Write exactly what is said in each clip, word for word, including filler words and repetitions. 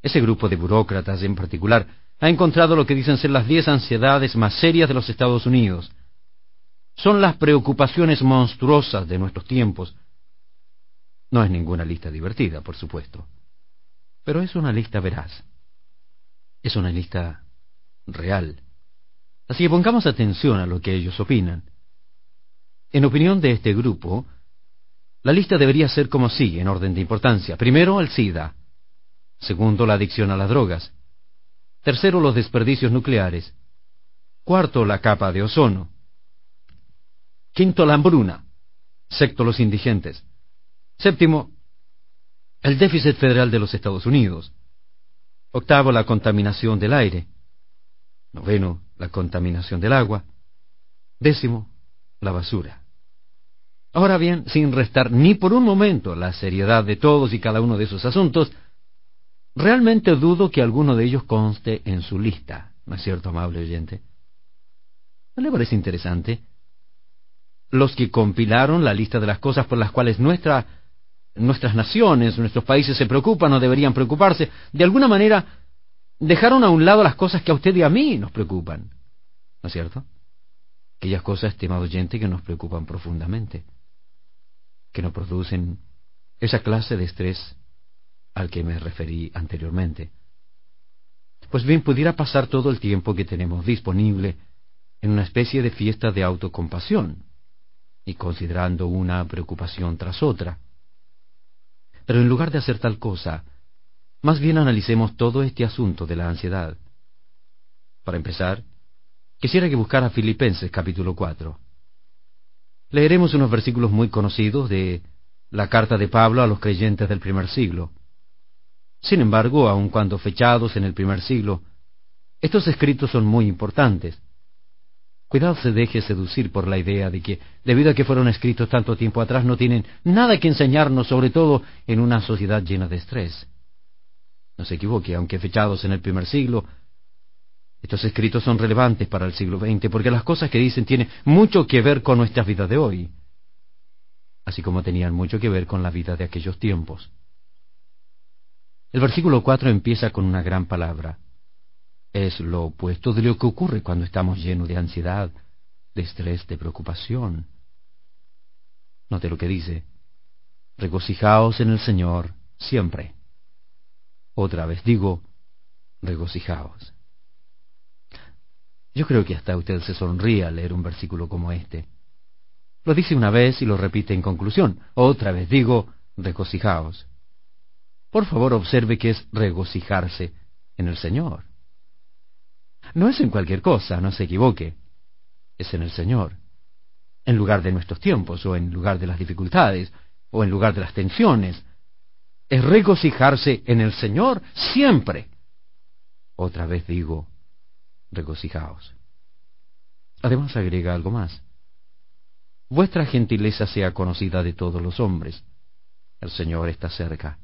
Ese grupo de burócratas en particular ha encontrado lo que dicen ser las diez ansiedades más serias de los Estados Unidos. Son las preocupaciones monstruosas de nuestros tiempos. No es ninguna lista divertida, por supuesto, pero es una lista veraz. Es una lista real. Así que pongamos atención a lo que ellos opinan. En opinión de este grupo, la lista debería ser como sigue, en orden de importancia. Primero, el SIDA. Segundo, la adicción a las drogas. Tercero, los desperdicios nucleares. Cuarto, la capa de ozono. Quinto, la hambruna. Sexto, los indigentes. Séptimo, el déficit federal de los Estados Unidos. Octavo, la contaminación del aire. Noveno, la contaminación del agua. Décimo, la basura. Ahora bien, sin restar ni por un momento la seriedad de todos y cada uno de esos asuntos, realmente dudo que alguno de ellos conste en su lista, ¿no es cierto, amable oyente? ¿No le parece interesante? Los que compilaron la lista de las cosas por las cuales nuestra, nuestras naciones, nuestros países se preocupan o deberían preocuparse, de alguna manera dejaron a un lado las cosas que a usted y a mí nos preocupan, ¿no es cierto? Aquellas cosas, estimado oyente, que nos preocupan profundamente, que nos producen esa clase de estrés al que me referí anteriormente. Pues bien, pudiera pasar todo el tiempo que tenemos disponible en una especie de fiesta de autocompasión y considerando una preocupación tras otra. Pero en lugar de hacer tal cosa, más bien analicemos todo este asunto de la ansiedad. Para empezar, quisiera que buscara Filipenses capítulo cuatro. Leeremos unos versículos muy conocidos de la carta de Pablo a los creyentes del primer siglo. Sin embargo, aun cuando fechados en el primer siglo, estos escritos son muy importantes. Cuidado se deje seducir por la idea de que, debido a que fueron escritos tanto tiempo atrás, no tienen nada que enseñarnos, sobre todo en una sociedad llena de estrés. No se equivoque, aunque fechados en el primer siglo, estos escritos son relevantes para el siglo veinte, porque las cosas que dicen tienen mucho que ver con nuestra vida de hoy, así como tenían mucho que ver con la vida de aquellos tiempos. El versículo cuatro empieza con una gran palabra. Es lo opuesto de lo que ocurre cuando estamos llenos de ansiedad, de estrés, de preocupación. Note lo que dice: regocijaos en el Señor siempre. Otra vez digo, regocijaos. Yo creo que hasta usted se sonríe al leer un versículo como este. Lo dice una vez y lo repite en conclusión. Otra vez digo, regocijaos. Por favor, observe que es regocijarse en el Señor. No es en cualquier cosa, no se equivoque. Es en el Señor. En lugar de nuestros tiempos, o en lugar de las dificultades, o en lugar de las tensiones. Es regocijarse en el Señor siempre. Otra vez digo, regocijaos. Además agrega algo más. Vuestra gentileza sea conocida de todos los hombres. El Señor está cerca.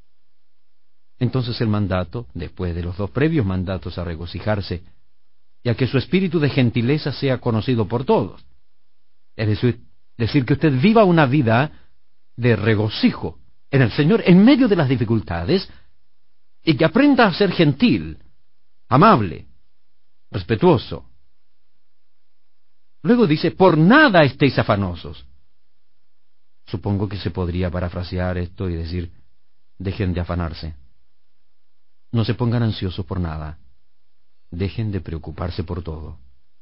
Entonces el mandato, después de los dos previos mandatos a regocijarse, y a que su espíritu de gentileza sea conocido por todos. Es decir, decir que usted viva una vida de regocijo en el Señor en medio de las dificultades, y que aprenda a ser gentil, amable, respetuoso. Luego dice, por nada estéis afanosos. Supongo que se podría parafrasear esto y decir, dejen de afanarse. No se pongan ansiosos por nada. Dejen de preocuparse por todo.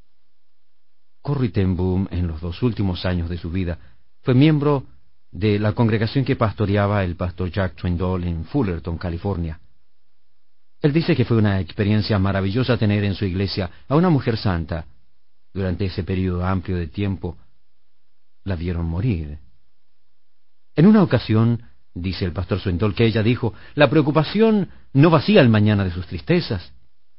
Corrie ten Boom, en los dos últimos años de su vida, fue miembro de la congregación que pastoreaba el pastor Jack Swindoll en Fullerton, California. Él dice que fue una experiencia maravillosa tener en su iglesia a una mujer santa. Durante ese periodo amplio de tiempo, la vieron morir. En una ocasión, dice el pastor Swindoll, que ella dijo, la preocupación no vacía el mañana de sus tristezas.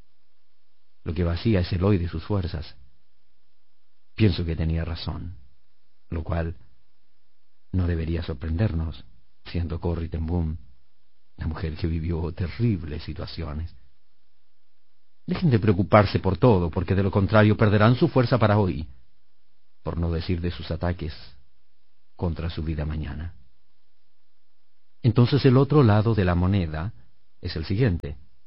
Lo que vacía es el hoy de sus fuerzas. Pienso que tenía razón, lo cual no debería sorprendernos, siendo Corrie ten Boom una mujer que vivió terribles situaciones. Dejen de preocuparse por todo, porque de lo contrario perderán su fuerza para hoy, por no decir de sus ataques contra su vida mañana. Entonces el otro lado de la moneda es el siguiente.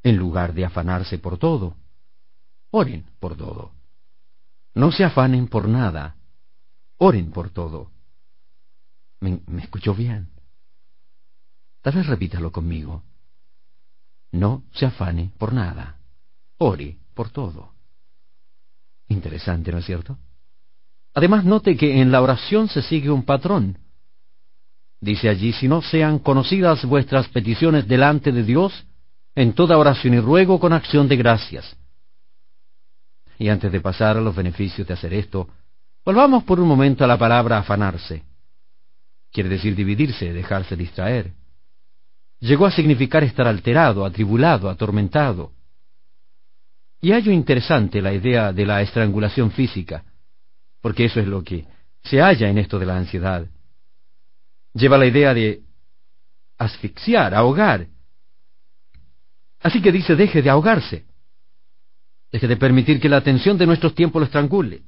en lugar de afanarse por todo, oren por todo. No se afanen por nada, oren por todo. ¿Me, me escuchó bien? Tal vez repítalo conmigo. No se afane por nada, ore por todo. Interesante, ¿no es cierto? Además, note que en la oración se sigue un patrón. Dice allí, si no sean conocidas vuestras peticiones delante de Dios, en toda oración y ruego con acción de gracias. Y antes de pasar a los beneficios de hacer esto, volvamos por un momento a la palabra afanarse. Quiere decir dividirse, dejarse distraer. Llegó a significar estar alterado, atribulado, atormentado. Y hallo interesante la idea de la estrangulación física, porque eso es lo que se halla en esto de la ansiedad. Lleva la idea de asfixiar, ahogar. Así que dice, deje de ahogarse. Deje de permitir que la tensión de nuestros tiempos lo estrangule.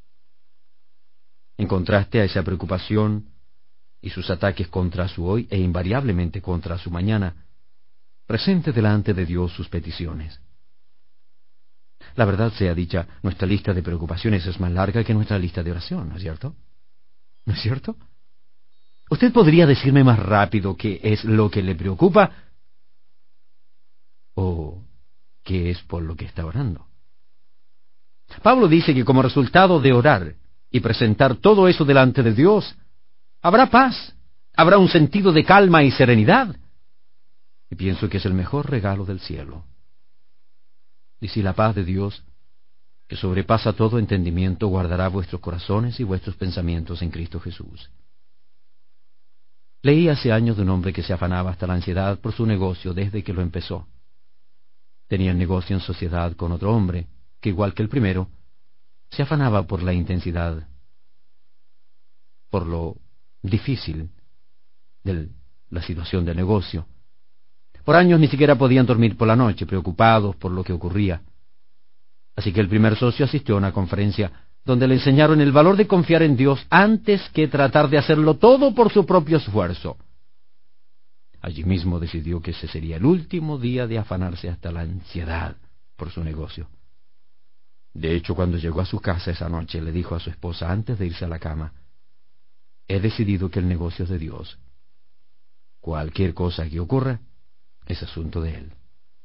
En contraste a esa preocupación y sus ataques contra su hoy e invariablemente contra su mañana, presente delante de Dios sus peticiones. La verdad sea dicha, nuestra lista de preocupaciones es más larga que nuestra lista de oración, ¿no es cierto? ¿No es cierto? ¿Usted podría decirme más rápido qué es lo que le preocupa? ¿O qué es por lo que está orando? Pablo dice que como resultado de orar y presentar todo eso delante de Dios, habrá paz, habrá un sentido de calma y serenidad. Y pienso que es el mejor regalo del cielo. Y si la paz de Dios, que sobrepasa todo entendimiento, guardará vuestros corazones y vuestros pensamientos en Cristo Jesús. Leí hace años de un hombre que se afanaba hasta la ansiedad por su negocio desde que lo empezó. Tenía el negocio en sociedad con otro hombre, que igual que el primero, se afanaba por la intensidad, por lo difícil de la situación del negocio. Por años ni siquiera podían dormir por la noche, preocupados por lo que ocurría. Así que el primer socio asistió a una conferencia donde le enseñaron el valor de confiar en Dios antes que tratar de hacerlo todo por su propio esfuerzo. Allí mismo decidió que ese sería el último día de afanarse hasta la ansiedad por su negocio. De hecho, cuando llegó a su casa esa noche, le dijo a su esposa antes de irse a la cama, he decidido que el negocio es de Dios. Cualquier cosa que ocurra es asunto de Él.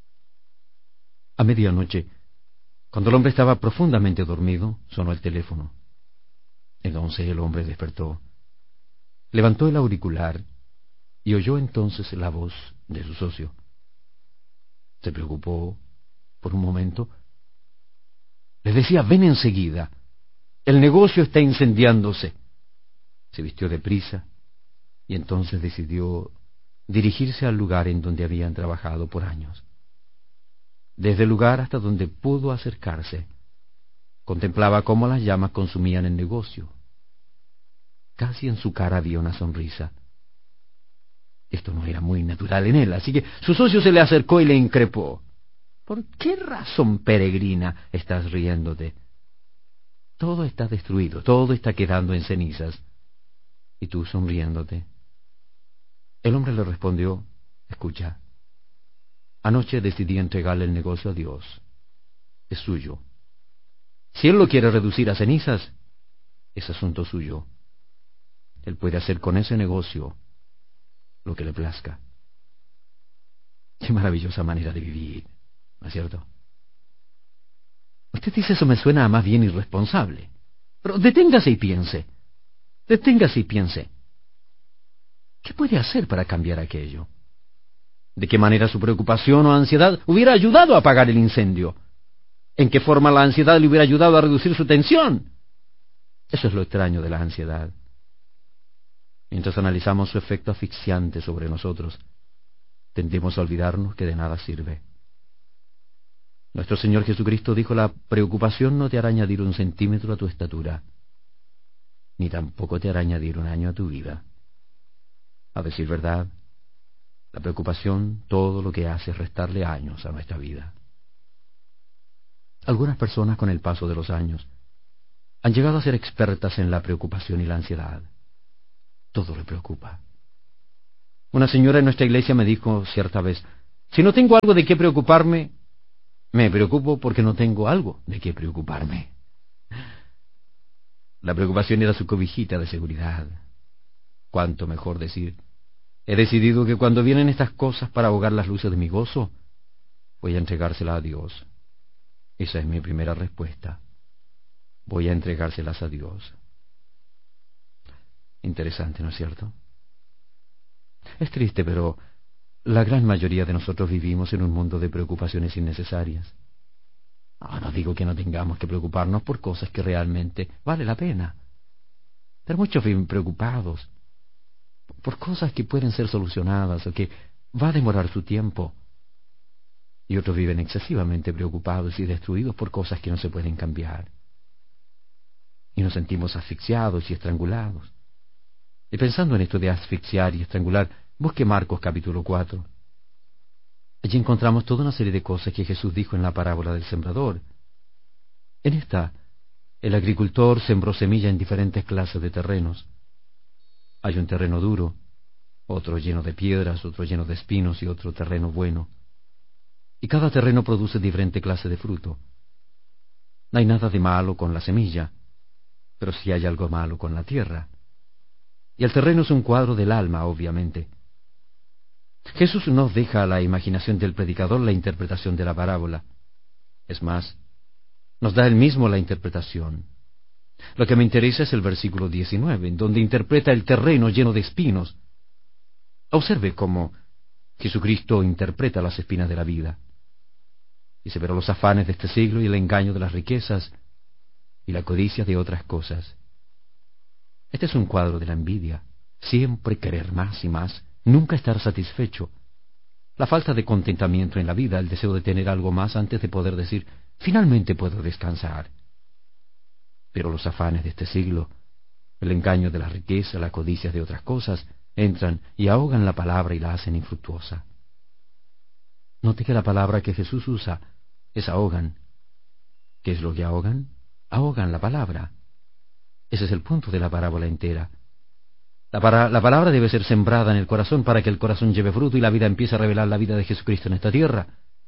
A medianoche, cuando el hombre estaba profundamente dormido, sonó el teléfono. Entonces el hombre despertó, levantó el auricular y oyó entonces la voz de su socio. Se preocupó por un momento. Le decía, ven enseguida, el negocio está incendiándose. Se vistió deprisa y entonces decidió dirigirse al lugar en donde habían trabajado por años. Desde el lugar hasta donde pudo acercarse, contemplaba cómo las llamas consumían el negocio. Casi en su cara había una sonrisa. Esto no era muy natural en él, así que su socio se le acercó y le increpó. ¿Por qué razón peregrina estás riéndote? Todo está destruido, todo está quedando en cenizas. ¿Y tú sonriéndote? El hombre le respondió, escucha, anoche decidí entregarle el negocio a Dios. Es suyo. Si Él lo quiere reducir a cenizas, es asunto suyo. Él puede hacer con ese negocio lo que le plazca. Qué maravillosa manera de vivir, ¿no es cierto? Usted dice, eso me suena a más bien irresponsable. Pero deténgase y piense. Deténgase y piense. ¿Qué puede hacer para cambiar aquello? ¿De qué manera su preocupación o ansiedad hubiera ayudado a apagar el incendio? ¿En qué forma la ansiedad le hubiera ayudado a reducir su tensión? Eso es lo extraño de la ansiedad. Mientras analizamos su efecto asfixiante sobre nosotros, tendemos a olvidarnos que de nada sirve. Nuestro Señor Jesucristo dijo, la preocupación no te hará añadir un centímetro a tu estatura, ni tampoco te hará añadir un año a tu vida. A decir verdad, la preocupación todo lo que hace es restarle años a nuestra vida. Algunas personas con el paso de los años han llegado a ser expertas en la preocupación y la ansiedad. Todo le preocupa. Una señora en nuestra iglesia me dijo cierta vez, Si no tengo algo de qué preocuparme, me preocupo porque no tengo algo de qué preocuparme. La preocupación era su cobijita de seguridad. Cuánto mejor decir, he decidido que cuando vienen estas cosas para ahogar las luces de mi gozo, voy a entregársela a Dios. Esa es mi primera respuesta. Voy a entregárselas a Dios. Interesante, ¿no es cierto? Es triste, pero la gran mayoría de nosotros vivimos en un mundo de preocupaciones innecesarias. No, no digo que no tengamos que preocuparnos por cosas que realmente vale la pena. Pero muchos viven preocupados por cosas que pueden ser solucionadas o que va a demorar su tiempo. Y otros viven excesivamente preocupados y destruidos por cosas que no se pueden cambiar. Y nos sentimos asfixiados y estrangulados. Y pensando en esto de asfixiar y estrangular, busque Marcos capítulo cuatro. Allí encontramos toda una serie de cosas que Jesús dijo en la parábola del sembrador. En esta, el agricultor sembró semilla en diferentes clases de terrenos. Hay un terreno duro, otro lleno de piedras, otro lleno de espinos y otro terreno bueno. Y cada terreno produce diferente clase de fruto. No hay nada de malo con la semilla, pero sí hay algo malo con la tierra. Y el terreno es un cuadro del alma, obviamente. Jesús no deja a la imaginación del predicador la interpretación de la parábola. Es más, nos da él mismo la interpretación. Lo que me interesa es el versículo diecinueve, en donde interpreta el terreno lleno de espinos. Observe cómo Jesucristo interpreta las espinas de la vida. Dice, pero los afanes de este siglo y el engaño de las riquezas y la codicia de otras cosas. Este es un cuadro de la envidia. Siempre querer más y más, nunca estar satisfecho. La falta de contentamiento en la vida, el deseo de tener algo más antes de poder decir, finalmente puedo descansar. Pero los afanes de este siglo, el engaño de la riqueza, la codicia de otras cosas, entran y ahogan la palabra y la hacen infructuosa. Note que la palabra que Jesús usa es ahogan. ¿Qué es lo que ahogan? Ahogan la palabra. Ese es el punto de la parábola entera. La, para, la palabra debe ser sembrada en el corazón para que el corazón lleve fruto y la vida empiece a revelar la vida de Jesucristo en esta tierra.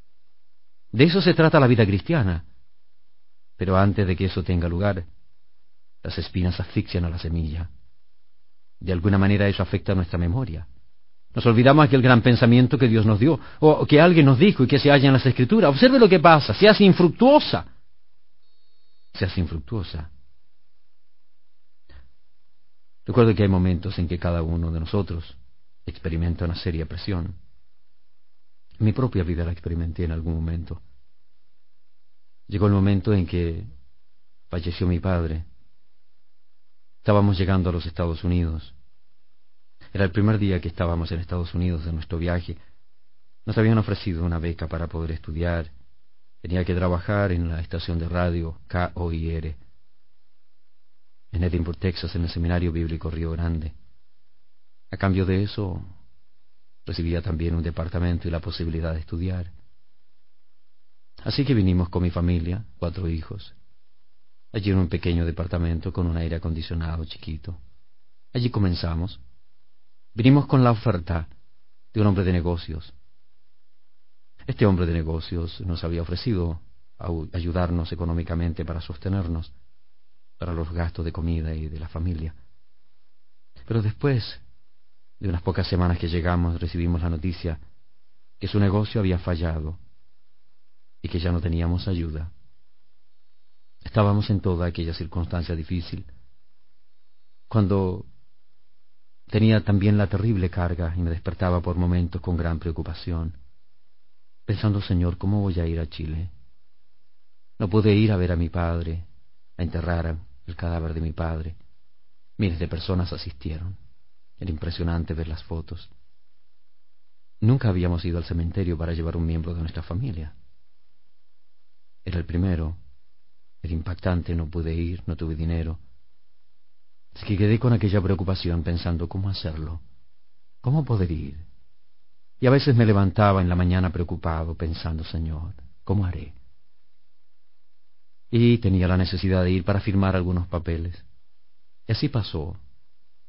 De eso se trata la vida cristiana. Pero antes de que eso tenga lugar, las espinas asfixian a la semilla. De alguna manera eso afecta a nuestra memoria. Nos olvidamos aquel gran pensamiento que Dios nos dio, o que alguien nos dijo y que se halla en las Escrituras. Observe lo que pasa, se hace infructuosa. Se hace infructuosa. Recuerdo que hay momentos en que cada uno de nosotros experimenta una seria presión. En mi propia vida la experimenté en algún momento. Llegó el momento en que falleció mi padre. Estábamos llegando a los Estados Unidos. Era el primer día que estábamos en Estados Unidos de nuestro viaje. Nos habían ofrecido una beca para poder estudiar. Tenía que trabajar en la estación de radio K O I R, en Edinburgh, Texas, en el Seminario Bíblico Río Grande. A cambio de eso, recibía también un departamento y la posibilidad de estudiar. Así que vinimos con mi familia, cuatro hijos. Allí en un pequeño departamento con un aire acondicionado chiquito. Allí comenzamos. Vinimos con la oferta de un hombre de negocios. Este hombre de negocios nos había ofrecido ayudarnos económicamente para sostenernos, para los gastos de comida y de la familia. Pero después de unas pocas semanas que llegamos, recibimos la noticia que su negocio había fallado y que ya no teníamos ayuda. Estábamos en toda aquella circunstancia difícil, cuando tenía también la terrible carga y me despertaba por momentos con gran preocupación, pensando, Señor, ¿cómo voy a ir a Chile? No pude ir a ver a mi padre, a enterrar el cadáver de mi padre. Miles de personas asistieron. Era impresionante ver las fotos. Nunca habíamos ido al cementerio para llevar un miembro de nuestra familia. Era el primero. Era impactante, no pude ir, no tuve dinero. Así que quedé con aquella preocupación pensando cómo hacerlo, cómo poder ir. Y a veces me levantaba en la mañana preocupado, pensando, Señor, ¿cómo haré? Y tenía la necesidad de ir para firmar algunos papeles. Y así pasó.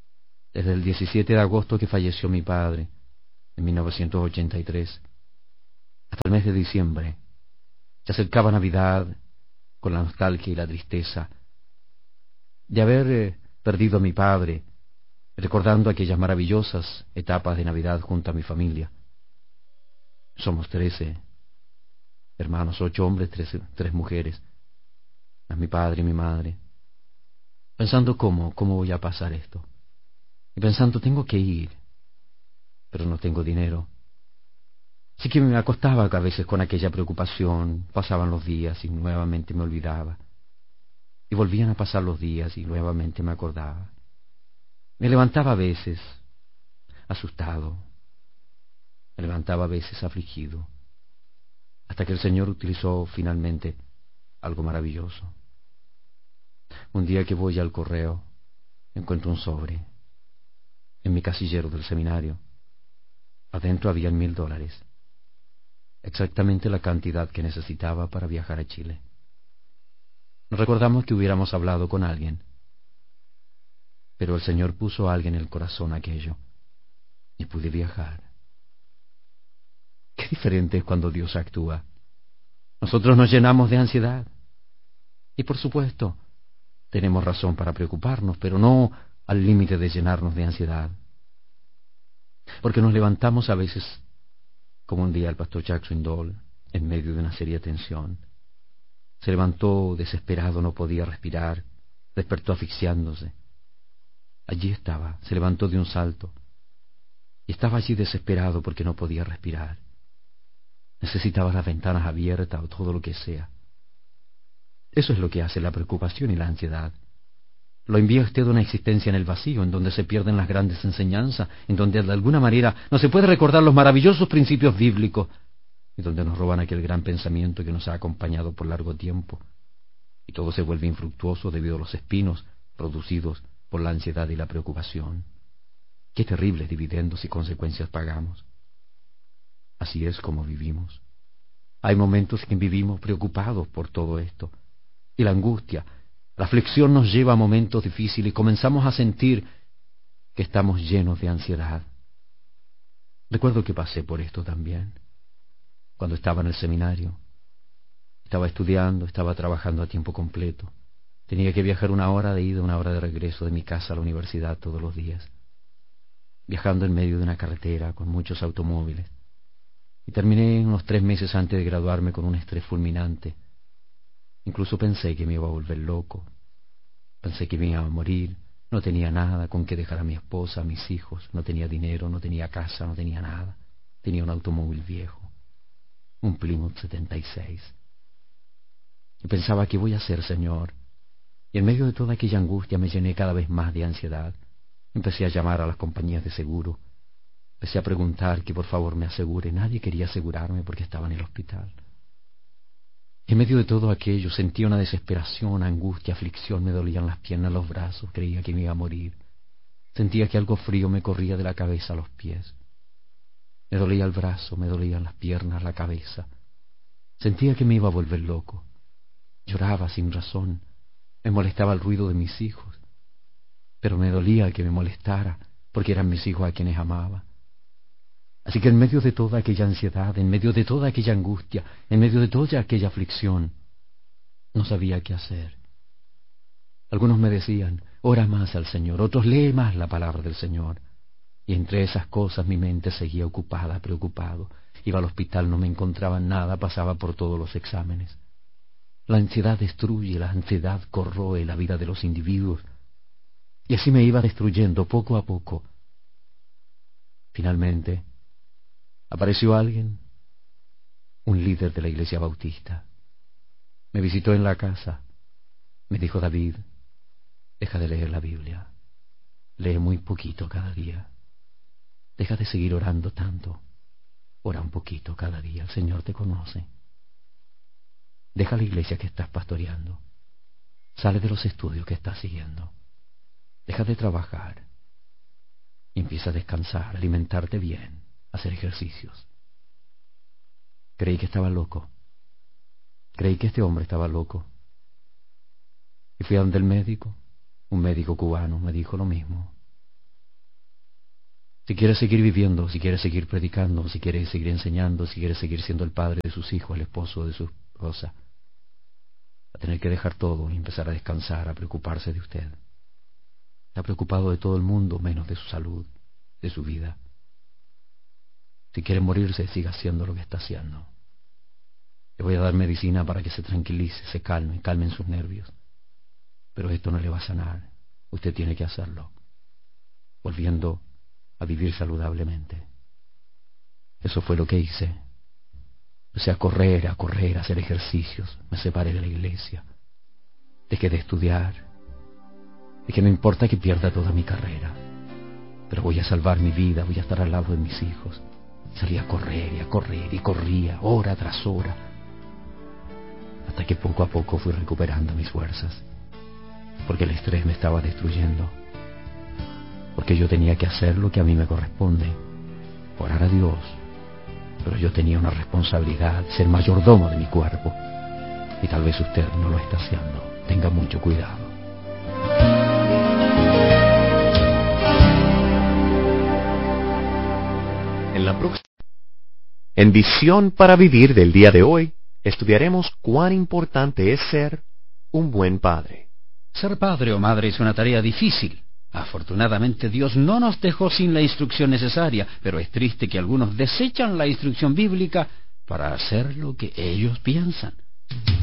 Desde el diecisiete de agosto que falleció mi padre, en mil novecientos ochenta y tres, hasta el mes de diciembre. Se acercaba Navidad con la nostalgia y la tristeza de haber eh, perdido a mi padre, recordando aquellas maravillosas etapas de Navidad junto a mi familia. Somos trece hermanos, ocho hombres, tres, tres mujeres, más mi padre y mi madre. Pensando cómo, cómo voy a pasar esto. Y pensando, tengo que ir, pero no tengo dinero. Así que me acostaba a veces con aquella preocupación. Pasaban los días y nuevamente me olvidaba. Y volvían a pasar los días y nuevamente me acordaba. Me levantaba a veces asustado. Me levantaba a veces afligido. Hasta que el Señor utilizó finalmente algo maravilloso. Un día que voy al correo, encuentro un sobre en mi casillero del seminario. Adentro habían mil dólares. Exactamente la cantidad que necesitaba para viajar a Chile. Nos recordamos que hubiéramos hablado con alguien, pero el Señor puso a alguien en el corazón aquello, y pude viajar. Qué diferente es cuando Dios actúa. Nosotros nos llenamos de ansiedad, y por supuesto, tenemos razón para preocuparnos, pero no al límite de llenarnos de ansiedad. Porque nos levantamos a veces, como un día el pastor Jackson Dole, en medio de una seria tensión. Se levantó desesperado, no podía respirar, despertó asfixiándose. Allí estaba, se levantó de un salto, y estaba allí desesperado porque no podía respirar. Necesitaba las ventanas abiertas o todo lo que sea. Eso es lo que hace la preocupación y la ansiedad. Lo envía usted a una existencia en el vacío, en donde se pierden las grandes enseñanzas, en donde de alguna manera no se puede recordar los maravillosos principios bíblicos, y donde nos roban aquel gran pensamiento que nos ha acompañado por largo tiempo, y todo se vuelve infructuoso debido a los espinos producidos por la ansiedad y la preocupación. Qué terribles dividendos y consecuencias pagamos. Así es como vivimos. Hay momentos en que vivimos preocupados por todo esto, y la angustia, la aflicción nos lleva a momentos difíciles y comenzamos a sentir que estamos llenos de ansiedad. Recuerdo que pasé por esto también, cuando estaba en el seminario. Estaba estudiando, estaba trabajando a tiempo completo. Tenía que viajar una hora de ida, una hora de regreso de mi casa a la universidad todos los días. Viajando en medio de una carretera con muchos automóviles. Y terminé unos tres meses antes de graduarme con un estrés fulminante. Incluso pensé que me iba a volver loco. Pensé que me iba a morir. No tenía nada con que dejar a mi esposa, a mis hijos. No tenía dinero, no tenía casa, no tenía nada. Tenía un automóvil viejo, un Plymouth setenta y seis. Y pensaba, ¿qué voy a hacer, Señor? Y en medio de toda aquella angustia me llené cada vez más de ansiedad. Empecé a llamar a las compañías de seguro. Empecé a preguntar que por favor me asegure. Nadie quería asegurarme porque estaba en el hospital. En medio de todo aquello sentía una desesperación, angustia, aflicción. Me dolían las piernas, los brazos. Creía que me iba a morir. Sentía que algo frío me corría de la cabeza a los pies. Me dolía el brazo, me dolían las piernas, la cabeza. Sentía que me iba a volver loco. Lloraba sin razón. Me molestaba el ruido de mis hijos. Pero me dolía que me molestara, porque eran mis hijos a quienes amaba. Así que en medio de toda aquella ansiedad, en medio de toda aquella angustia, en medio de toda aquella aflicción, no sabía qué hacer. Algunos me decían, ora más al Señor, otros lee más la palabra del Señor. Y entre esas cosas mi mente seguía ocupada, preocupado. Iba al hospital, no me encontraba nada, pasaba por todos los exámenes. La ansiedad destruye, la ansiedad corroe la vida de los individuos. Y así me iba destruyendo poco a poco. Finalmente, apareció alguien, un líder de la iglesia bautista. Me visitó en la casa. Me dijo, David, deja de leer la Biblia. Lee muy poquito cada día. Deja de seguir orando tanto. Ora un poquito cada día. El Señor te conoce. Deja la iglesia que estás pastoreando. Sale de los estudios que estás siguiendo. Deja de trabajar. Y empieza a descansar, a alimentarte bien, a hacer ejercicios. Creí que estaba loco. Creí que este hombre estaba loco. Y fui a donde el médico. Un médico cubano me dijo lo mismo. Si quiere seguir viviendo, si quiere seguir predicando, si quiere seguir enseñando, si quiere seguir siendo el padre de sus hijos, el esposo de su esposa, va a tener que dejar todo y empezar a descansar, a preocuparse de usted. Está preocupado de todo el mundo, menos de su salud, de su vida. Si quiere morirse, siga haciendo lo que está haciendo. Le voy a dar medicina para que se tranquilice, se calme, calmen sus nervios. Pero esto no le va a sanar. Usted tiene que hacerlo, volviendo a vivir saludablemente. Eso fue lo que hice. Empecé a correr, a correr, a hacer ejercicios. Me separé de la iglesia. Dejé de estudiar. Dije, no importa que pierda toda mi carrera, pero voy a salvar mi vida, voy a estar al lado de mis hijos. Salí a correr y a correr y corría, hora tras hora, hasta que poco a poco fui recuperando mis fuerzas, porque el estrés me estaba destruyendo, porque yo tenía que hacer lo que a mí me corresponde, orar a Dios, pero yo tenía una responsabilidad, ser mayordomo de mi cuerpo, y tal vez usted no lo está haciendo. Tenga mucho cuidado. En la próxima, en Visión para Vivir del día de hoy, estudiaremos cuán importante es ser un buen padre. Ser padre o madre es una tarea difícil. Afortunadamente Dios no nos dejó sin la instrucción necesaria, pero es triste que algunos desechan la instrucción bíblica para hacer lo que ellos piensan.